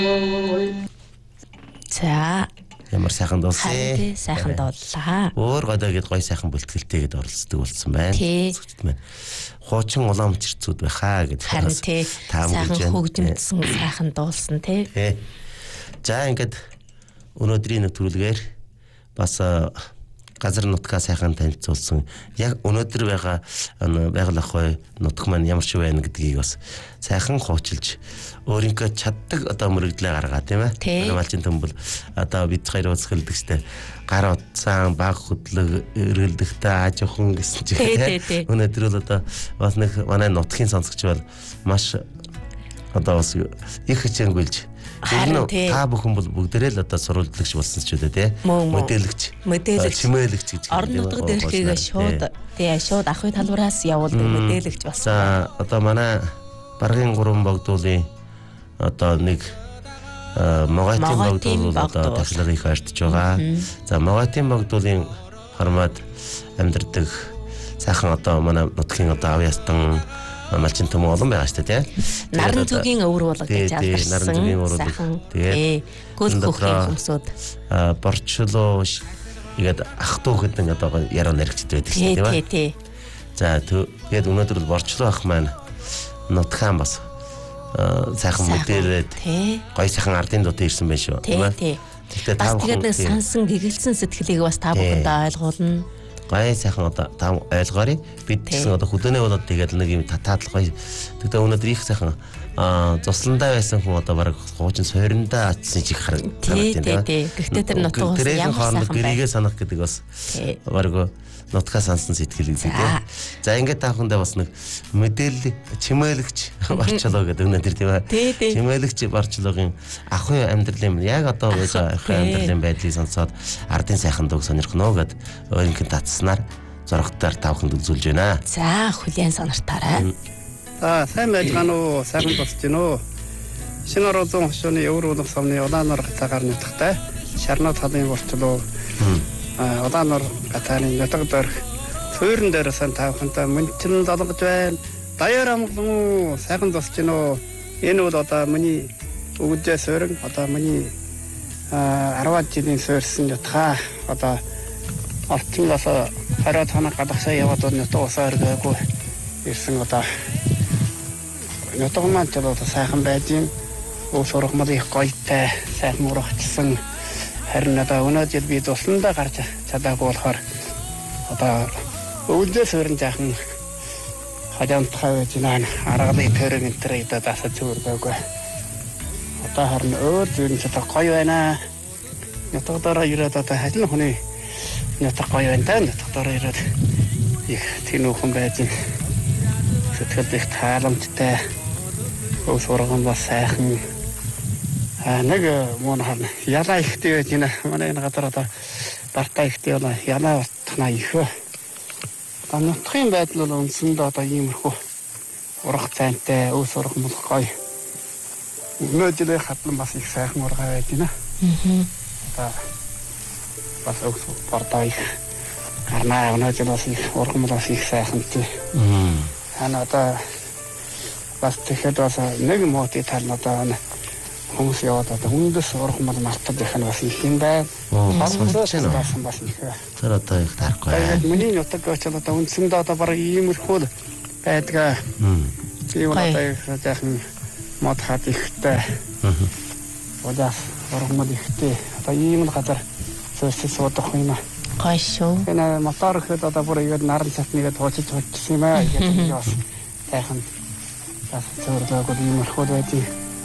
За. Ямар сайхан дуулсан. Сайхан дууллаа. Өөр годоогд гоё сайхан бэлтгэлтэйгээд оролцдог болсон байна. Зүгт маань. Хуучин улаан чирцүүд байхаа гэж. Харин тий. Сайхан хөгжимдсэн сайхан дуулсан тий. За ингээд өнөөдрийн нэвтрүүлгээр бас газар нутгаа сайхан танилцуулсан. Яг өнөөдөр байгаа байгаль ахуй нутг маань ямар ч байна гэдгийг бас сайхан хуучилж өөрийнхөө чаддаг одоо мөрөгдлөө гаргаа тийм ээ. Малчин төмбөл одоо бид хоёр уулзахэлдэг штэ. Гар утсан баг хөдлөг эргэлдэхтэй аж ахуйн гэсэн чинь өнөөдөр л одоо бас нэг манай нутгийн сонсогч бол маш одоо бас их хичээнгүйлж та бүхэн бол бүгдээрээ л одоо сурвалжлагч болсон ч үдэ тий. Мэдээлэгч, чимээлэгч гэж. Орон нутгад ирэхийг шууд ахуй талбараас явуулдаг мэдээлэгч болсон. За одоо манай Баргын 3 богдуулын одоо нэг Моготын богдуул одоо тахилгыг их ардж байгаа. За Моготын богдуулын формат амьдардаг сайхан одоо манай нутгийн одоо авьяастан малчин төмөө олон байгаа шүү дээ тий. Наран зүгийн өвөр булга гэж алдарсан. Сайхан. Тэгээд гөл хөхрийн хүмүүсүүд борчлоо игээд ах トゥ гэдэг одоо яруу наригчд байдаг шүү дээ тий. За тэгээд өнөөдөр бол борчлоо ах маань нутгаан бас сайхан мэдээлээд гоё сайхан ардын дутаа ирсэн байх шүү тийм ээ. Тэгтээ та бүхэн тэгээд сансан гэгэлсэн сэтгэлийг бас та бүхэндээ ойлгуулна. Гай сайхан одоо та ойлгоорой. Бид гэсэн одоо хөдөөнөө болоод тэгээд нэг юм татаадл гоё. Тэгтээ өнөөдөр их сайхан цусландаа байсан хүн одоо бараг хуучин сойрондоо атсан чих харагдав тийм ээ. Гэхдээ тэр нутгаас ямар сайхан гэрийгээ санах гэдэг бас бараг нутгаа сансан сэтгэл үү тийм. За ингээд та бүхэндээ бас нэг мэдээлэл чимээлэгч барчлоо гэдэг өнөөдөр тийм ээ. Чимээлэгч барчлоогийн ахуй амьдралын яг одоо байгаа амьдралын байдлыг сонсоод ардын сайхан дууг сонирхно гэд өөрийнхөө татснаар зурагтаар та бүхэнд үзүүлж байна. За хүлээн сониртаарай. Сайн байцгаана уу? Сайхан босч гин үү? Шинэ орон хошууны өвөр улам сумны улаанаар гацаагаар нутагтай шарнаа талын борчлоо улаанаар гатааны нутаг дөрх суурин дээр сан тавхантай мөнчин залгаж байна. Даяар амглан сайхан босч гин үү? Энэ бол одоо миний өвдөж суурин одоо миний 10 жилийн суурьсан нутгаа одоо орчлоос 20 цанаа гадагшаа яваад нутаг усаар гээгүй ирсэн одоо нутаг маань ч одоо сайхан байжин уус ургамал их гоётай сайхан урагчсан харин одоо өнөөдөр би тусландаа гарч чадаагүй болохоор одоо өвдөө суурин жаахан хажаамтхай байж наа аргалын төрөг энтрээ одоо дасаж зүргээгүй одоо харин өөр зүйл ч одоо гоё байна нутагаараа ирээд одоо хажин хүний нутаг гоё байна та нутагаараа ирээд их тэнүүхэн байж сэтгэл их тааламжтай уус ургамал бас сайхан нэг мөн харна ялаа ихтэй байж байна манай энэ газар одоо бартаа ихтэй байна ялаа утгана их нутгийн байдал бол үндсэндээ одоо иймэрхүү урах цайнтай уус ургамал гоё өнөөдөр хатлан бас их сайхан ургаа байж байна одоо бас уус бартаа их гарнаа өнөөдөр бас их ургамал бас их сайхан тий одоо бас тэгэхэд бас нэг мотив тал одоо хүмүүс яваад одоо хүндэс ургамал мартад байх нь бас их юм байна. Бас их. Тэр одоо их тарахгүй. Миний нутаг гэж одоо үндсэндээ одоо бараг иймэрхүү байдгаа. Тийм одоо яахан мод хат ихтэй. Одоо ургамал ихтэй. Одоо ийм л газар зөвсөс суудах юм аа. Гоё шүү. Энэ мотор ихэд одоо бүр игээд наран цатныгээ туучиж тавьчихсан юм аа. Тэгээд бас сайхан бас зөвөргөөг иймэрхүү байдгийг.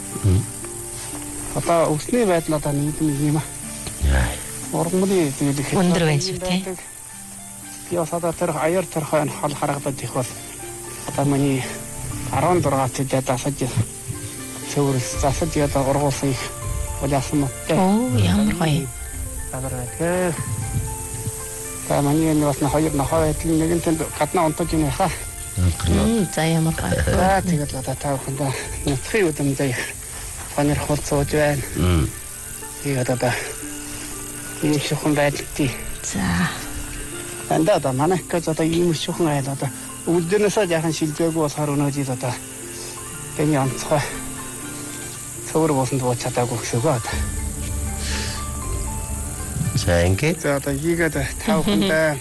Одоо өсний байдал одоо нийгэм юм аа. Ургамлын зүйл их өндөр байна шүү тий. Яа сада тэр аяар төрхөн хол харагдаж их бол одоо миний 16 цэдэ дасаж цэвэрс засаж яда ургуулсан их уляасан мөттэй. Оо ямар гоё. Тагараа. Та миний энэ бас хоёр нохой байдлын нэгэн тэнд гаднаа унтаж ийн хаа. За ямар гоё. Тэгээд одоо та бүхэндээ нутгийн үдэмдээ сонирхол сууж байна. Тэгээд одоо ийм шухан байдалтай. За. Анда одоо манай гэж одоо ийм шухан айл одоо өвдөнөөсөө яхан шилжээгүй болохоор өнөөдөр одоо тэний онцгой өөр босонд бууж чадаагүй гэсээгөө. За ингээд. За одоо ийгээд тав хүндээ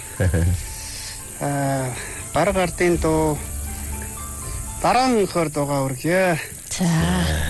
бараг ардын дуу дараа нь хөр дуугаа өргөе. За.